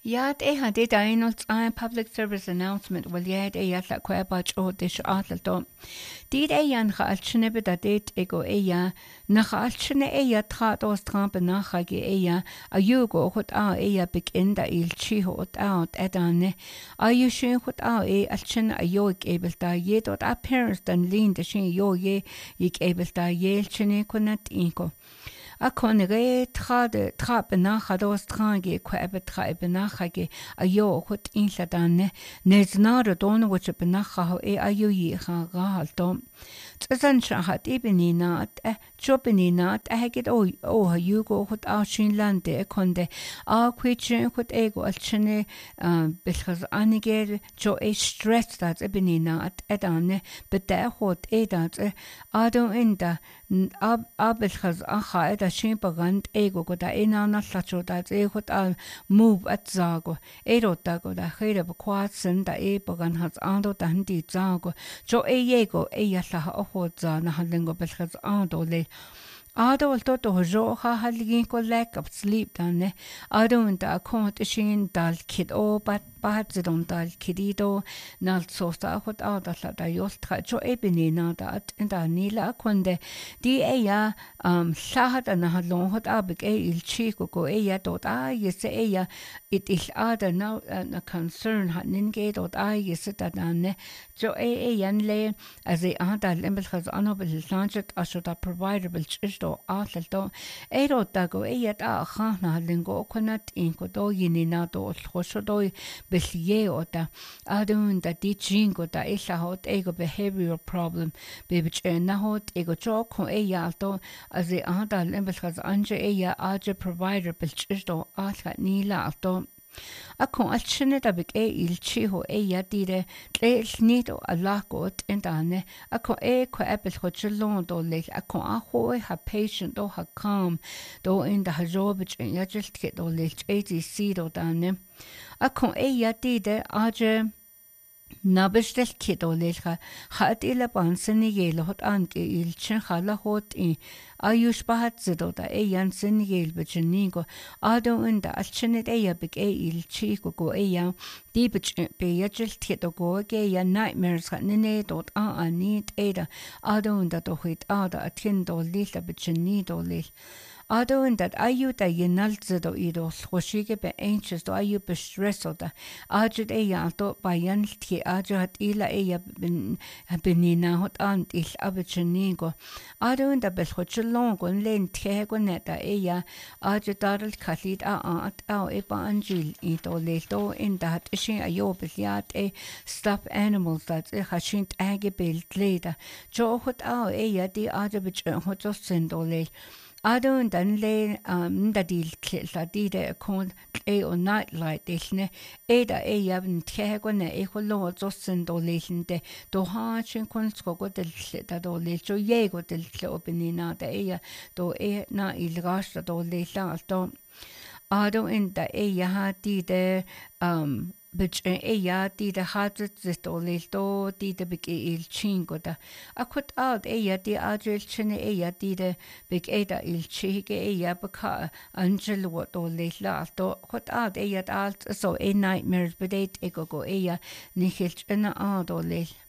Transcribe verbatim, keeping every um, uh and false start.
Yad e hadi dainot ein public service announcement wel yad e yatla kwebach o dish atlalto. Did e yan ga alchine bedadet ego e ya na ga alchine e ya trat os trampe nacha ge e ya a yugo hot a e ya beginda il chi hot out edane a yu shin hot a e alchine a yo able da ye dot a parents dan lean de shin yo ye ik able da ye chine kunat inko. A conre trade trap nacha dos trange kwebe trabe nacha a yo hot inladane nez nare don which benacha e a yo ye ga haltom. Tsan shahat ibnina at chopinina at hagit o o you go hot a shinlande konde a kwitchen hot ego alchene bilkhaz anige jo e stress that ibnina at edane beta hot e that ado inda ab abelkhaz acha eda shimpagant ego go da inana lacho that e hot al move at zago e rota go da khere bkwatsen da e pagan has ando tandi zago jo e yego e yalla hoza na halingo belkhaz ando le Ado alto to jo ha halgin ko lack of sleep dane ado unta akont shin dal kid o bat bat zidon dal kidido nal sosta hot ada la da yostra jo ebini na da at inda nila konde di e ya um sahat na halon hot abik e il chico go e ya dot a yese e ya it is ada now na concern hat ninge dot a yese da dane jo e e yan le as e ada lembel khaz anobel lanchet ashoda provider do atlto ero tago eyat a khana lingo konat inko do yinina do khosho do belie ota adun da teaching da illa hot ego behavioral problem bebich na hot ego chok ho eyalto as e ada lembel khaz anje eya aje provider bilchisto atla nila alto Akon alchine da big e il chiho e yadire tle snido alagot endane akon e ko apple hochelon do le akon a ho ha patient do ha calm do in da hajobich in yajil kit do le atc do dane akon e yadide aje Nabestel kido lelha hat ila banseni yel hot anke il chen khala hot in ayush bahat zido da e yansen yel bechnigo ado unda alchenet e yabik e il chiko go e ya di bech be yajel kido go ge ya nightmares hat nene dot a anit eda ado unda do hit ada atindo lila bechnido lel Ado in that ayu da yenalzido ido xoshige be anxious do ayu be stressed da ajit e yanto bayan ti ajat ila e ya bin benina hot ant il abechnigo ado in da bel xochelon gon len tie gon neta e ya ajit darl khalid a at au e ba anjil ito leto in that shin ayo beliat e stuff animals that e khashint age belt leda jo hot au e ya di ajabich hot sendo le Adon dan le um da dil la di de kon e o night light dilne e da e yabn tegone e holo zossen do lelinde do ha chen kon sko go del da do le jo ye go del opinina da e do e na il gasta do le la do Ado in da e ya ha di de um Bich e ya di de hat zito lilto di de big il cinco da akut ad e ya di agil chene e ya di de big e da il chige e ya baka angel what do lila to hot ad e ya alt so e nightmares bedet e go go e ya nichil chena ad o lil